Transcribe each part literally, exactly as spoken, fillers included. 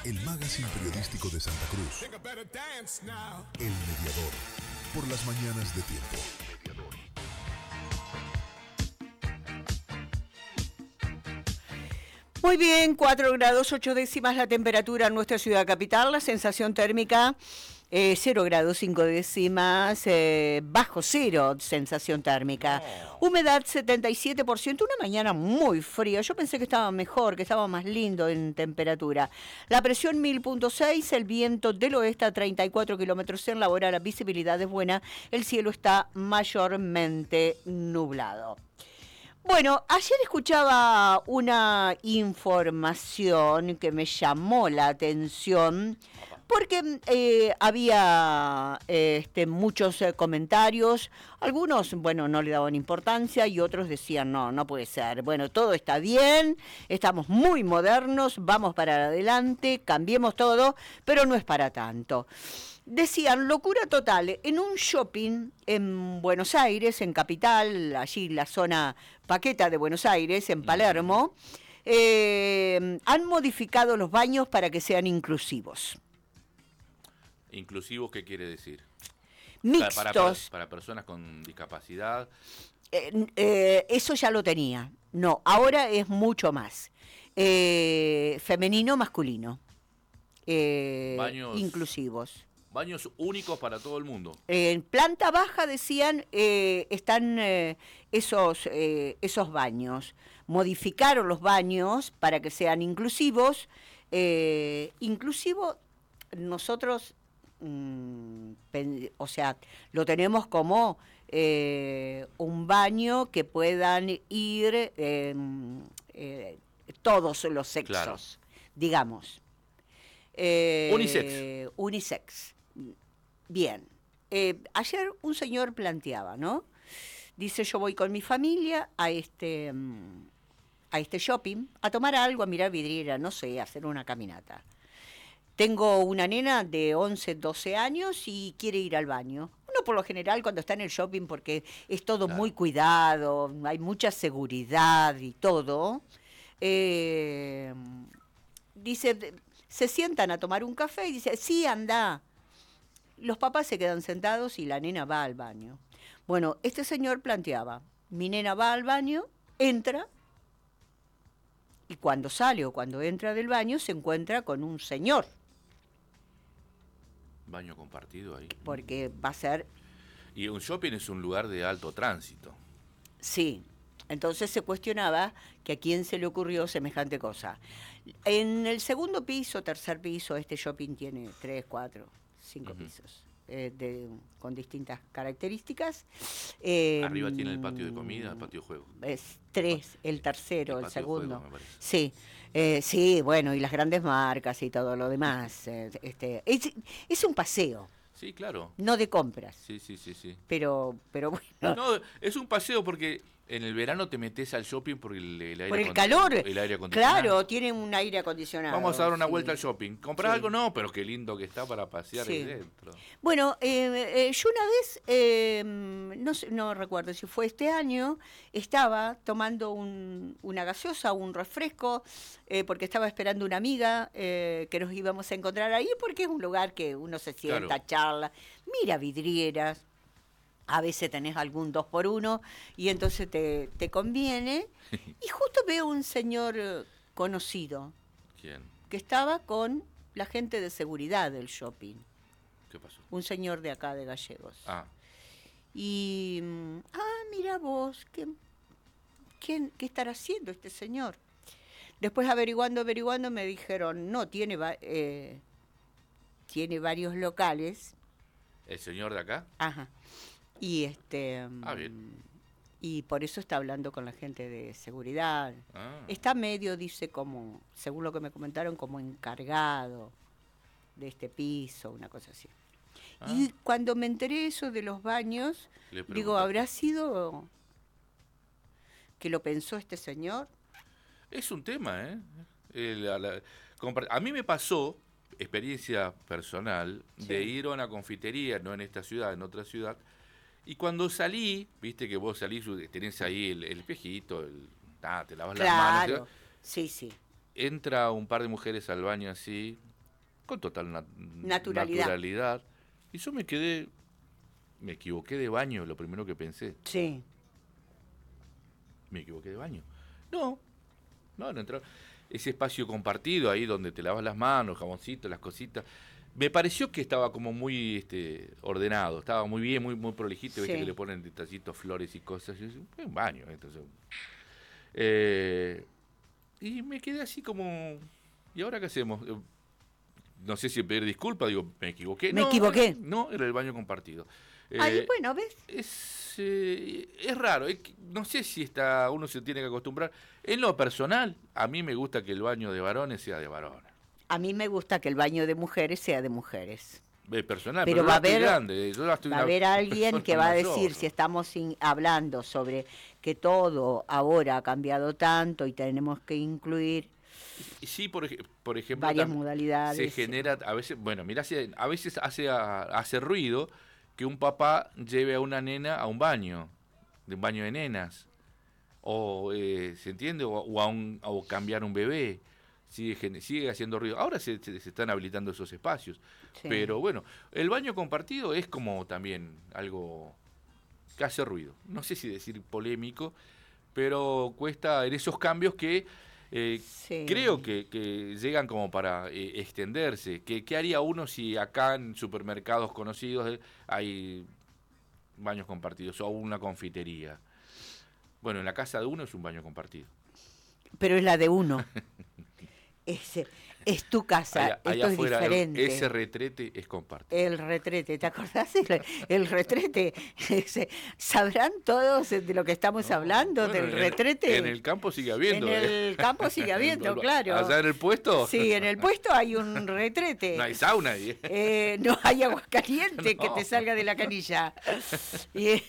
El magazine periodístico de Santa Cruz. El Mediador. Por las mañanas de Tiempo. Muy bien, cuatro grados ocho décimas la temperatura en nuestra ciudad capital, la sensación térmica eh, cero grados cinco décimas, eh, bajo cero sensación térmica, oh. Humedad setenta y siete por ciento, una mañana muy fría, yo pensé que estaba mejor, que estaba más lindo en temperatura. La presión mil punto seis, el viento del oeste a treinta y cuatro kilómetros en la hora, la visibilidad es buena, el cielo está mayormente nublado. Bueno, ayer escuchaba una información que me llamó la atención porque eh, había eh, este, muchos eh, comentarios, algunos, bueno, no le daban importancia y otros decían, no, no puede ser, bueno, todo está bien, estamos muy modernos, vamos para adelante, cambiemos todo, pero no es para tanto. Decían, locura total, en un shopping en Buenos Aires, en Capital, allí la zona Paqueta de Buenos Aires, en Palermo, eh, han modificado los baños para que sean inclusivos. ¿Inclusivos qué quiere decir? Mixtos. Para, para, para personas con discapacidad. Eh, eh, eso ya lo tenía. No, ahora es mucho más. Eh, femenino, masculino. Eh, baños, inclusivos. Baños únicos para todo el mundo. En planta baja, decían, eh, están eh, esos, eh, esos baños. Modificaron los baños para que sean inclusivos. Eh, inclusivo, nosotros, mm, pen, o sea, lo tenemos como eh, un baño que puedan ir eh, eh, todos los sexos, claro. digamos. Eh, unisex. Unisex. Bien. Eh, ayer un señor planteaba, ¿no? Dice, yo voy con mi familia a este, a este shopping, a tomar algo, a mirar vidriera, no sé, a hacer una caminata. Tengo una nena de once, doce años y quiere ir al baño. Uno por lo general cuando está en el shopping, porque es todo claro. muy cuidado, hay mucha seguridad y todo, eh, dice, se sientan a tomar un café y dice, sí, anda. Los papás se quedan sentados y la nena va al baño. Bueno, este señor planteaba, mi nena va al baño, entra, y cuando sale o cuando entra del baño se encuentra con un señor. Baño compartido ahí. Porque va a ser... Y un shopping es un lugar de alto tránsito. Sí, entonces se cuestionaba que a quién se le ocurrió semejante cosa. En el segundo piso, tercer piso, este shopping tiene tres, cuatro, cinco uh-huh. pisos, eh, de, con distintas características. Eh, Arriba tiene el patio de comida, el patio de juego. Es tres, el tercero, el, el segundo. Juego, sí, eh, sí, bueno, y las grandes marcas y todo lo demás. Eh, este, es, es un paseo. Sí, claro. No de compras. Sí, sí, sí, sí. Pero, pero bueno. No, es un paseo porque en el verano te metes al shopping por el, el aire Por el calor. El aire acondicionado. Claro, tienen un aire acondicionado. Vamos a dar una sí. vuelta al shopping. ¿Comprás sí. algo? No, pero qué lindo que está para pasear sí. ahí dentro. Bueno, eh, eh, yo una vez, eh, no sé, no recuerdo si fue este año, estaba tomando un, una gaseosa, un refresco, eh, porque estaba esperando una amiga eh, que nos íbamos a encontrar ahí, porque es un lugar que uno se sienta, claro. charla, mira vidrieras. A veces tenés algún dos por uno y entonces te, te conviene. Y justo veo un señor conocido. ¿Quién? Que estaba con la gente de seguridad del shopping. ¿Qué pasó? Un señor de acá, de Gallegos. Ah. Y, ah, mira vos, ¿qué, qué, qué estará haciendo este señor? Después averiguando, averiguando, me dijeron, no, tiene, eh, tiene varios locales. ¿El señor de acá? Ajá. Y este ah, bien. y por eso está hablando con la gente de seguridad. Ah. Está medio, dice, como, según lo que me comentaron, como encargado de este piso, una cosa así. Ah. Y cuando me enteré eso de los baños, digo, ¿habrá sido que lo pensó este señor? Es un tema, ¿eh? El, a, la, a mí me pasó, experiencia personal, sí. de ir a una confitería, no en esta ciudad, en otra ciudad. Y cuando salí, viste que vos salís, tenés ahí el, el espejito, el, ah, te lavas claro. las manos. Sí, sí. Entra un par de mujeres al baño así, con total nat naturalidad. naturalidad. Y yo me quedé, me equivoqué de baño, lo primero que pensé. Sí. Me equivoqué de baño. No, no, no entró. Ese espacio compartido ahí donde te lavas las manos, jaboncito, las cositas. Me pareció que estaba como muy este, ordenado, estaba muy bien, muy muy prolijito, sí. Viste que le ponen detallitos, flores y cosas. Y yo, un baño, entonces. Eh, y me quedé así como, ¿y ahora qué hacemos? No sé si pedir disculpas, digo, me equivoqué. Me no, equivoqué. No, era el baño compartido. Ahí, eh, bueno, ¿ves? Es, eh, es raro, es que, no sé si está, uno se tiene que acostumbrar. En lo personal, a mí me gusta que el baño de varones sea de varones. A mí me gusta que el baño de mujeres sea de mujeres. Es personal, pero, pero va, no a haber, grande, yo estoy va a haber alguien que va a decir, mayor. Si estamos sin, hablando sobre que todo ahora ha cambiado tanto y tenemos que incluir sí, por, por ejemplo, varias modalidades. Se genera, a veces, bueno, mirá, a veces hace, hace ruido que un papá lleve a una nena a un baño, de un baño de nenas, o, eh, ¿se entiende? O, o, a un, o cambiar un bebé. Sigue, sigue haciendo ruido. Ahora se, se, se están habilitando esos espacios. Sí. Pero bueno, el baño compartido es como también algo que hace ruido. No sé si decir polémico, pero cuesta en esos cambios que eh, sí. creo que, que llegan como para eh, extenderse. ¿Qué, ¿Qué haría uno si acá en supermercados conocidos hay baños compartidos o una confitería? Bueno, en la casa de uno es un baño compartido. Pero es la de uno. Ese, es tu casa, allá, allá esto afuera, es diferente. Ese retrete es compartido. El retrete, ¿te acordás? El, el retrete, ese, ¿sabrán todos de lo que estamos no, hablando bueno, del en retrete? El, en el campo sigue habiendo. En eh. el campo sigue habiendo, claro. ¿Allá en el puesto? Sí, en el puesto hay un retrete. No hay sauna ahí. Eh, no hay agua caliente no. que te salga de la canilla. Y,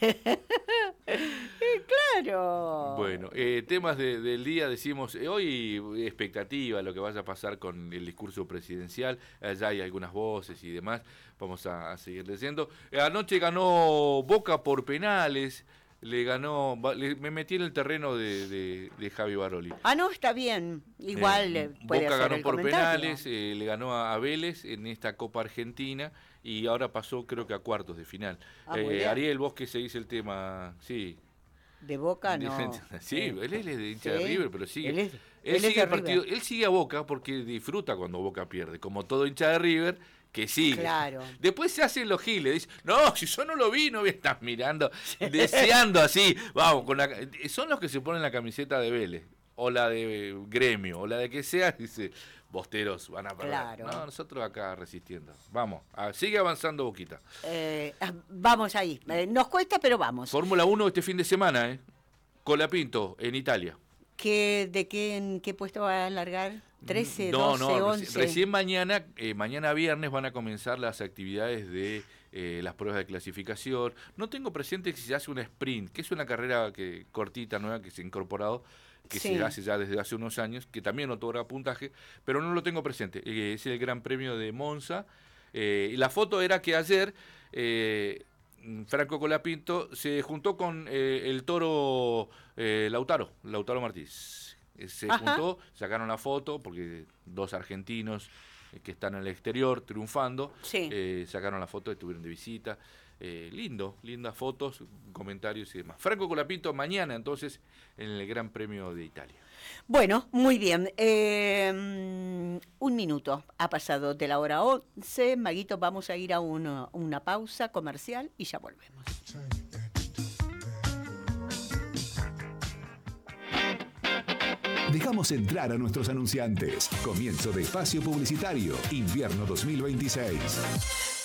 claro. Bueno, eh, temas de, del día, decimos, eh, hoy expectativa, lo que vaya a pasar con el discurso presidencial, allá hay algunas voces y demás, vamos a, a seguir leyendo. Eh, anoche ganó Boca por penales, le ganó, le, me metí en el terreno de, de, de Javi Baroli. Ah, no, está bien, igual eh, puede Boca hacer ganó el por comentario. penales, eh, le ganó a, a Vélez en esta Copa Argentina y ahora pasó creo que a cuartos de final. Ah, eh, Ariel, vos que seguís el tema, sí. De Boca no. Sí, sí, él es de hincha ¿Sí? de River, pero sigue. Él, es, él, él, sigue es el partido, él sigue a Boca porque disfruta cuando Boca pierde, como todo hincha de River que sigue. Claro. Después se hacen los giles, dice, no, si yo no lo vi, no voy a estar mirando, deseando así, vamos, con la, son los que se ponen la camiseta de Vélez, o la de Gremio, o la de que sea, dice, bosteros van a perder. Claro. No, nosotros acá resistiendo. Vamos, a, sigue avanzando Boquita. Eh, vamos ahí. Eh, nos cuesta, pero vamos. Fórmula uno este fin de semana, ¿eh? Colapinto, en Italia. ¿Qué, ¿De qué, en qué puesto va a largar? ¿trece, no, doce, no, once? Recién, recién mañana, eh, mañana viernes van a comenzar las actividades de eh, las pruebas de clasificación. No tengo presente si se hace una sprint, que es una carrera que cortita, nueva, que se ha incorporado, que sí. se hace ya desde hace unos años, que también otorga puntaje, pero no lo tengo presente. Eh, es el Gran Premio de Monza. Eh, y la foto era que ayer eh, Franco Colapinto se juntó con eh, el toro eh, Lautaro, Lautaro Martínez. Eh, se Ajá. juntó, sacaron la foto, porque dos argentinos eh, que están en el exterior triunfando, sí. eh, sacaron la foto, estuvieron de visita. Eh, lindo, lindas fotos, comentarios y demás. Franco Colapinto mañana entonces en el Gran Premio de Italia. Bueno, muy bien. Eh, un minuto ha pasado de la hora once. Maguito, vamos a ir a una, una pausa comercial y ya volvemos. Dejamos entrar a nuestros anunciantes. Comienzo de espacio publicitario, invierno dos mil veintiséis.